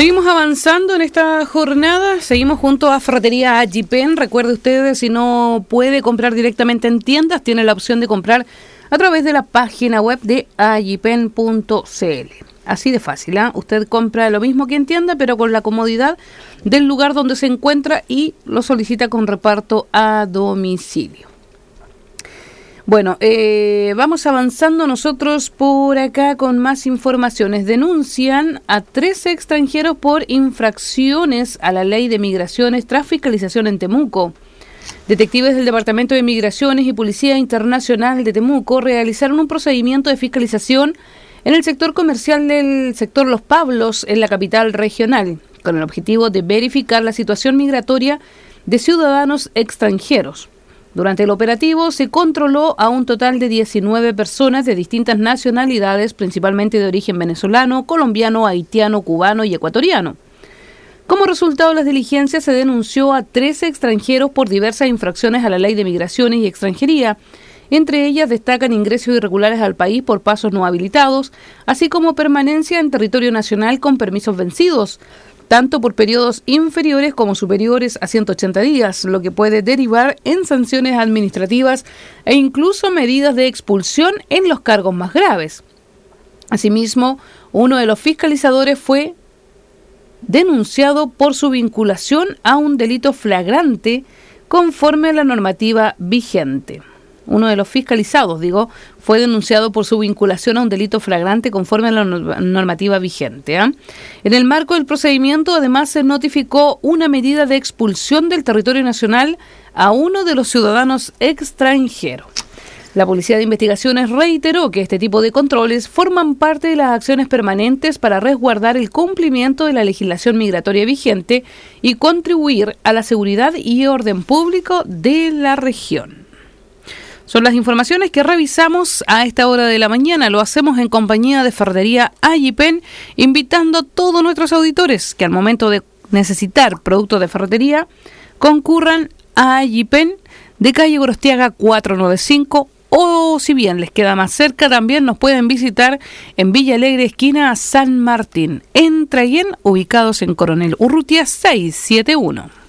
Seguimos avanzando en esta jornada, seguimos junto a Ferretería Ayipen. Recuerde ustedes, si no puede comprar directamente en tiendas, tiene la opción de comprar a través de la página web de ayipen.cl. Así de fácil, ¿eh? Usted compra lo mismo que en tienda, pero con la comodidad del lugar donde se encuentra y lo solicita con reparto a domicilio. Bueno, vamos avanzando nosotros por acá con más informaciones. Denuncian a 13 extranjeros por infracciones a la ley de migraciones tras fiscalización en Temuco. Detectives del Departamento de Migraciones y Policía Internacional de Temuco realizaron un procedimiento de fiscalización en el sector comercial del sector Los Pablos, en la capital regional, con el objetivo de verificar la situación migratoria de ciudadanos extranjeros. Durante el operativo se controló a un total de 19 personas de distintas nacionalidades, principalmente de origen venezolano, colombiano, haitiano, cubano y ecuatoriano. Como resultado de las diligencias, se denunció a 13 extranjeros por diversas infracciones a la Ley de Migraciones y Extranjería. Entre ellas destacan ingresos irregulares al país por pasos no habilitados, así como permanencia en territorio nacional con permisos vencidos, tanto por periodos inferiores como superiores a 180 días, lo que puede derivar en sanciones administrativas e incluso medidas de expulsión en los cargos más graves. Asimismo, uno de los fiscalizadores fue denunciado por su vinculación a un delito flagrante conforme a la normativa vigente. Uno de los fiscalizados, fue denunciado por su vinculación a un delito flagrante conforme a la normativa vigente. En el marco del procedimiento, además, se notificó una medida de expulsión del territorio nacional a uno de los ciudadanos extranjeros. La Policía de Investigaciones reiteró que este tipo de controles forman parte de las acciones permanentes para resguardar el cumplimiento de la legislación migratoria vigente y contribuir a la seguridad y orden público de la región. Son las informaciones que revisamos a esta hora de la mañana. Lo hacemos en compañía de Ferretería Ayipen, invitando a todos nuestros auditores que al momento de necesitar productos de ferretería concurran a Ayipen de calle Gorostiaga 495, o si bien les queda más cerca, también nos pueden visitar en Villa Alegre, esquina San Martín, en Traiguén, ubicados en Coronel Urrutia 671.